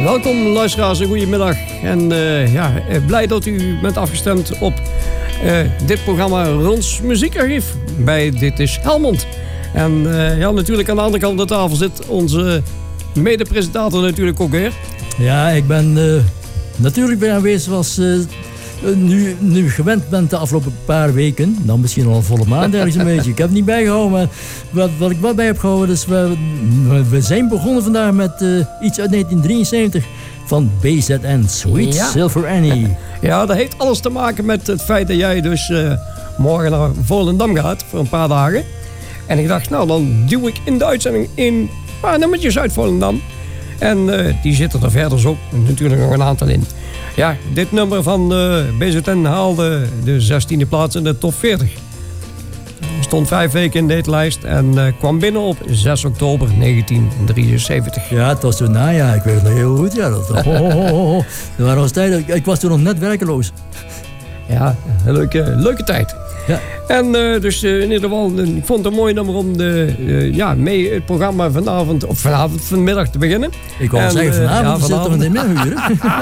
Welkom luisteraars, een goede middag. En blij dat u bent afgestemd op dit programma Rons Muziekarchief bij Dit is Helmond. En natuurlijk aan de andere kant van de tafel zit onze mede-presentator natuurlijk ook weer. Ja, ik ben natuurlijk bij aanwezig zoals nu gewend bent de afgelopen paar weken. Dan misschien al een volle maand ergens een beetje. Ik heb het niet bijgehouden, maar wat ik wel bij heb gehouden is... We zijn begonnen vandaag met iets uit 1973 van BZN, Sweet Silver Annie. Ja, dat heeft alles te maken met het feit dat jij dus morgen naar Volendam gaat voor een paar dagen. En ik dacht, nou dan duw ik in de uitzending een paar nummertjes uit Volendam. En die zitten er verder ook natuurlijk nog een aantal in. Ja, dit nummer van BZN haalde de 16e plaats in de top 40. Stond 5 weken in deze lijst en kwam binnen op 6 oktober 1973. Ja, het was toen najaar, ik weet het nog heel goed. Ja, dat waren nog tijden. Ik was toen nog net werkeloos. Ja, een leuke tijd. Ja. En dus in ieder geval, ik vond het een mooi nummer om mee het programma vanmiddag te beginnen. Ik wou zeggen, vanavond zitten we in de middaguren.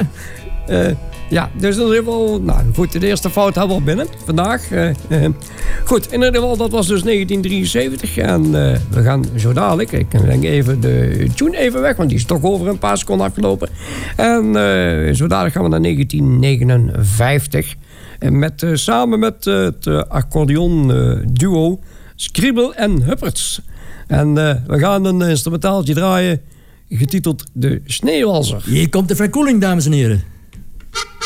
Dus in ieder geval, nou goed, de eerste fout hebben we al binnen vandaag. Goed, in ieder geval, dat was dus 1973 en we gaan zo dadelijk, ik denk even de tune even weg, want die is toch over een paar seconden afgelopen. En zo dadelijk gaan we naar 1959 samen met het accordeon duo Scribble en Hupperts. En we gaan een instrumentaaltje draaien getiteld De Sneeuwwalser. Hier komt de verkoeling, dames en heren.